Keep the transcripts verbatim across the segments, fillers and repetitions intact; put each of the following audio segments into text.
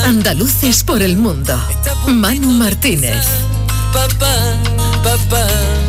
Andaluces por el mundo. Manu Martínez. Papá, papá.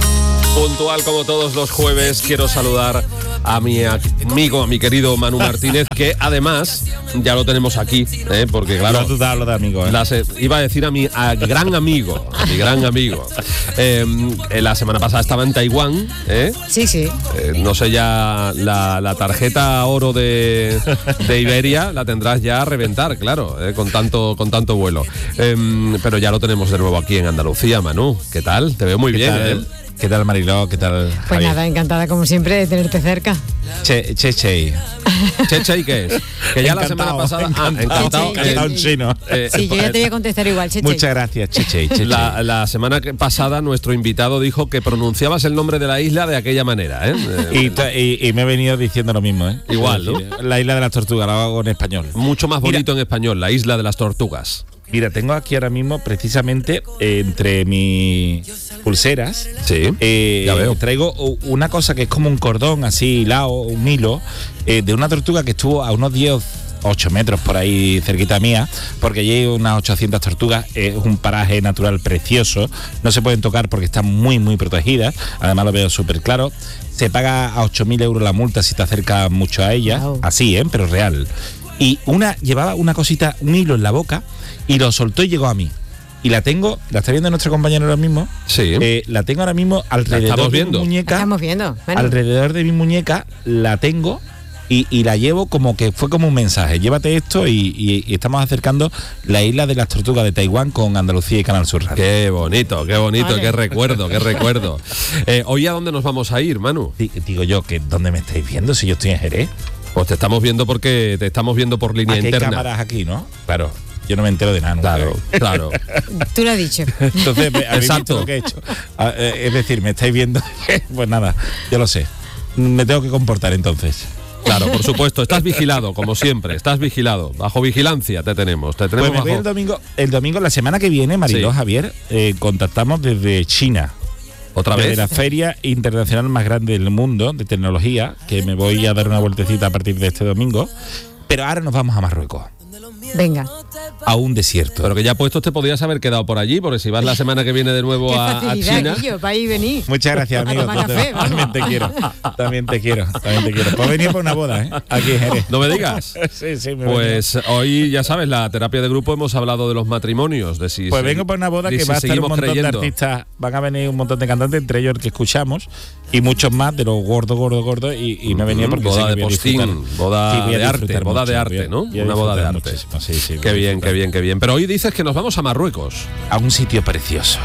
Puntual como todos los jueves, quiero saludar a mi amigo, a mi querido Manu Martínez, que además ya lo tenemos aquí, ¿eh? Porque claro, no, tú te hablas de amigo, ¿eh? la se, iba a decir a mi a gran amigo, a mi gran amigo. Eh, la semana pasada estaba en Taiwán, ¿eh? Sí, sí. Eh, no sé ya, la, la tarjeta oro de, de Iberia la tendrás ya a reventar, claro, ¿eh? con tanto con tanto vuelo. Eh, pero ya lo tenemos de nuevo aquí en Andalucía, Manu. ¿Qué tal? Te veo muy bien, tal? ¿eh? ¿Qué tal, Mariló? ¿Qué tal, Pues Javier? nada, encantada como siempre de tenerte cerca. Che, che, che. Che, che, ¿qué es? Que ya Encantado, la semana pasada... encantado, ah, encantado. Che, che, encantado en chino. Eh, Sí, yo ya te voy a contestar igual, che, che. Muchas gracias, che, che, che, che. La, la semana que- pasada nuestro invitado dijo que pronunciabas el nombre de la isla de aquella manera, ¿eh? Y, t- y, y me he venido diciendo lo mismo, ¿eh? Igual, Es decir, la isla de las tortugas, la hago en español. Mucho más bonito Mira, en español, la isla de las tortugas. Mira, tengo aquí ahora mismo, precisamente, eh, entre mis pulseras, Sí, eh, ya veo. traigo u- una cosa que es como un cordón así hilado, un hilo, eh, de una tortuga que estuvo a unos diez, ocho metros por ahí cerquita mía, porque allí hay unas ochocientas tortugas, es un paraje natural precioso, no se pueden tocar porque están muy, muy protegidas, además lo veo súper claro. Se paga a ocho mil euros la multa si te acercas mucho a ella, Wow. así, ¿eh? Pero real. Y una llevaba una cosita, un hilo en la boca, y lo soltó y llegó a mí. Y la tengo, la está viendo nuestro compañero ahora mismo. Sí. Eh, la tengo ahora mismo alrededor estamos de viendo. mi muñeca. Estamos viendo. Bueno, Alrededor de mi muñeca la tengo y, y la llevo como que fue como un mensaje. Llévate esto y, y- y estamos acercando la isla de las tortugas de Taiwán con Andalucía y Canal Sur Radio. Qué bonito, qué bonito, Vale. qué recuerdo, qué recuerdo. Eh, ¿Hoy a dónde nos vamos a ir, Manu? Di- Digo yo, que ¿dónde me estáis viendo si yo estoy en Jerez? Pues te estamos viendo porque te estamos viendo por línea Aquí hay interna. cámaras aquí, ¿no? Claro, yo no me entero de nada. nunca. Claro, claro. tú lo has dicho. Entonces, me- ¿habéis Exacto. visto lo que he hecho? Ah, eh, es decir, me estáis viendo. Pues nada, yo lo sé. Me tengo que comportar entonces. Claro, por supuesto, estás vigilado, como siempre, estás vigilado. Bajo vigilancia te tenemos, te tenemos Pues me voy bajo... el domingo, el domingo, la semana que viene, Mariló, Sí. Javier, eh, contactamos desde China. ¿Otra Desde vez? la feria internacional más grande del mundo de tecnología, que me voy a dar una vueltecita a partir de este domingo. Pero ahora nos vamos a Marruecos, Venga. a un desierto. Pero que ya puestos te podías haber quedado por allí, porque si vas la semana que viene de nuevo Qué a, a facilidad, China... Guillo, para ir y venir. Muchas gracias, A amigo. tomar café, vamos. También te quiero. También te quiero. También te quiero. Pues venir por una boda, ¿eh? Aquí en Jerez. No me digas. Sí, sí, me Pues hoy, ya sabes, la terapia de grupo hemos hablado de los matrimonios, de si Pues se- vengo por una boda de que si va a estar un seguimos montón creyendo. de artistas, van a venir un montón de cantantes, entre ellos el que escuchamos, y muchos más de los gordos, gordos, gordos, y, y me venía porque boda sé que de voy a postín, disfrutar. boda Sí, voy a de arte, disfrutar boda de mucho, arte, voy a- ¿no? voy a Una boda de disfrutar arte. muchísimo, sí, sí, voy Qué a bien, disfrutar. qué bien, qué bien. Pero hoy dices que nos vamos a Marruecos. A un sitio precioso.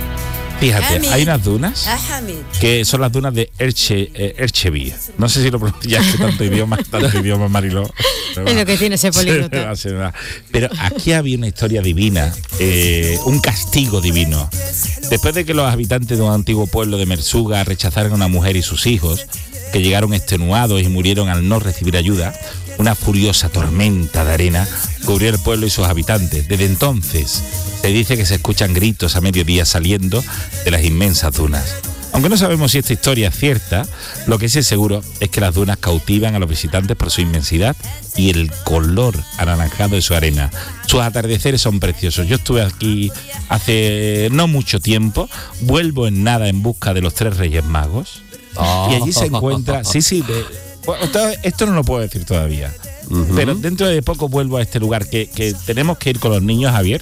Fíjate, Hamid. hay unas dunas Ah, Hamid. que son las dunas de Erche, eh, Erchevi. No sé si lo pronuncio, ya que tanto idioma, tanto idioma, Mariló. Es lo que tiene ese políglota. Se me va, se me va. Pero aquí había una historia divina, eh, un castigo divino. Después de que los habitantes de un antiguo pueblo de Mersuga rechazaron a una mujer y sus hijos, que llegaron extenuados y murieron al no recibir ayuda, una furiosa tormenta de arena cubrió el pueblo y sus habitantes. Desde entonces se dice que se escuchan gritos a mediodía saliendo de las inmensas dunas. Aunque no sabemos si esta historia es cierta, lo que sí es seguro es que las dunas cautivan a los visitantes por su inmensidad y el color anaranjado de su arena. Sus atardeceres son preciosos. Yo estuve aquí hace no mucho tiempo, vuelvo en nada en busca de los tres Reyes Magos, y allí se encuentra... Sí, sí, de- bueno, esto, esto no lo puedo decir todavía, Ujú. pero dentro de poco vuelvo a este lugar que, que tenemos que ir con los niños, Javier.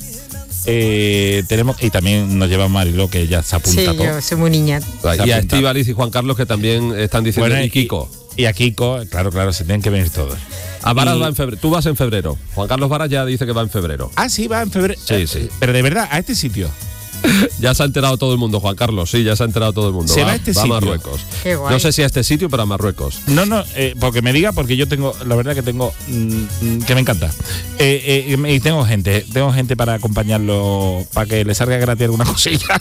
Eh, tenemos y también nos lleva Mariló, que ya se apunta Sí, todo. yo soy muy niña. Y a apunta. Estíbaliz y Juan Carlos, que también están diciendo, Bueno, y Kiko. Y, y a Kiko, claro, claro, se tienen que venir todos. A Varas y- va en febrero. Tú vas en febrero. Juan Carlos Varas ya dice que va en febrero. Ah, sí, va en febrero. Sí, Eh, sí. Pero de verdad, a este sitio. Ya se ha enterado todo el mundo, Juan Carlos. Sí, ya se ha enterado todo el mundo. Se va a este a sitio. Marruecos. Qué guay. No sé si a este sitio, pero a Marruecos. No, no, eh, porque me diga, porque yo tengo, la verdad que tengo, mm, mm, que me encanta. Eh, eh, y tengo gente, tengo gente para acompañarlo, para que le salga gratis alguna cosilla.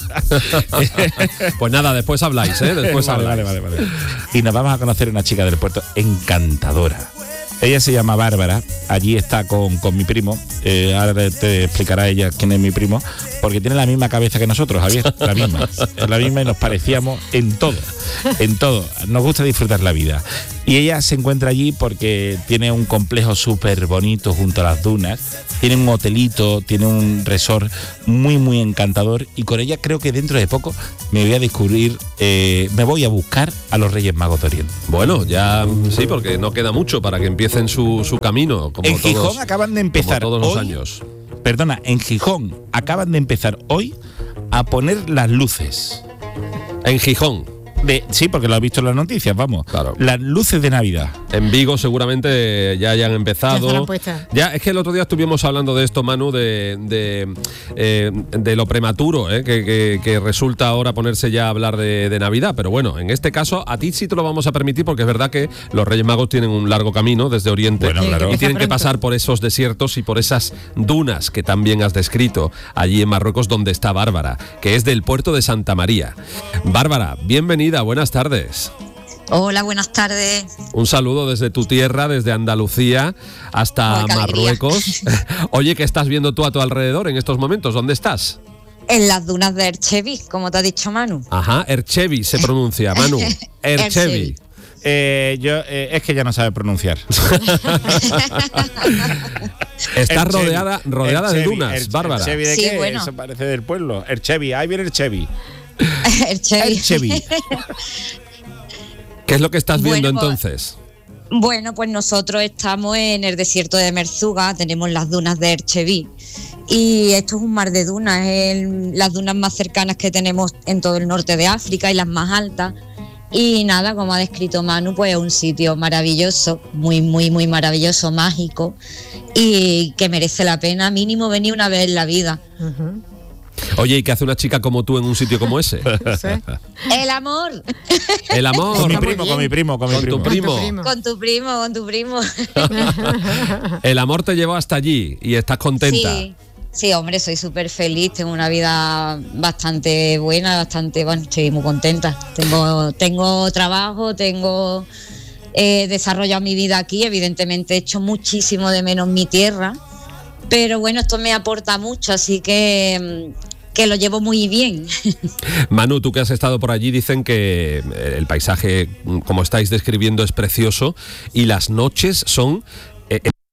Pues nada, después habláis, ¿eh? Después vale, habláis. vale, vale, vale. Y nos vamos a conocer una chica del puerto encantadora. Ella se llama Bárbara, allí está con, con mi primo, eh, ahora te explicará ella quién es mi primo, porque tiene la misma cabeza que nosotros, Javier, la misma, la misma y nos parecíamos en todo, en todo. Nos gusta disfrutar la vida. Y ella se encuentra allí porque tiene un complejo súper bonito junto a las dunas, tiene un hotelito, tiene un resort muy, muy encantador, y con ella creo que dentro de poco me voy a descubrir, eh, me voy a buscar a los Reyes Magos de Oriente. Bueno, ya sí, porque no queda mucho para que empiecen su, su camino. Como en Gijón todos, acaban de empezar como todos los hoy, años. Perdona, en Gijón acaban de empezar hoy a poner las luces. En Gijón. De, sí, porque lo has visto en las noticias, vamos. Claro. Las luces de Navidad. En Vigo seguramente ya hayan empezado. Ya estarán puestas. Ya, es que el otro día estuvimos hablando de esto, Manu, de, de, eh, de lo prematuro, eh, que, que, que resulta ahora ponerse ya a hablar de, de Navidad. Pero bueno, en este caso a ti sí te lo vamos a permitir, porque es verdad que los Reyes Magos tienen un largo camino desde Oriente. Bueno, claro. Y tienen que Pronto. pasar por esos desiertos y por esas dunas que también has descrito allí en Marruecos, donde está Bárbara, que es del puerto de Santa María. Bárbara, bienvenida, buenas tardes. Hola, buenas tardes. Un saludo desde tu tierra, desde Andalucía hasta Ay, qué Marruecos. Oye, ¿qué estás viendo tú a tu alrededor en estos momentos? ¿Dónde estás? En las dunas de Erchevi, como te ha dicho Manu. Ajá, Erchevi se pronuncia, Manu. Erchevi. Erchevi. Eh, yo eh, es que ya no sabe pronunciar. Estás Erchevi. rodeada, rodeada de Erchevi, dunas, Erche- Bárbara. ¿Erchevi de Sí, qué? bueno. Eso parece del pueblo. Erchevi, ahí viene Erchevi. Erchevi. Erchevi. ¿Qué es lo que estás viendo Bueno, pues- entonces? Bueno, pues nosotros estamos en el desierto de Merzuga, tenemos las dunas de Erchevi. Y esto es un mar de dunas, es el- las dunas más cercanas que tenemos en todo el norte de África y las más altas. Y nada, como ha descrito Manu, pues es un sitio maravilloso, muy, muy, muy maravilloso, mágico, y que merece la pena mínimo venir una vez en la vida. Ujú. Oye, ¿y qué hace una chica como tú en un sitio como ese? Sí. El amor, El amor. Con mi Está muy primo, bien. con mi primo, con mi Con tu primo. primo. con tu primo, con tu primo. El amor te llevó hasta allí y estás contenta. Sí, sí, hombre, soy súper feliz, tengo una vida bastante buena, bastante, bueno, estoy muy contenta. Tengo, tengo trabajo, tengo eh, desarrollado mi vida aquí, evidentemente he hecho muchísimo de menos mi tierra, pero bueno, esto me aporta mucho, así que, que lo llevo muy bien. Manu, tú que has estado por allí, dicen que el paisaje, como estáis describiendo, es precioso y las noches son... eh,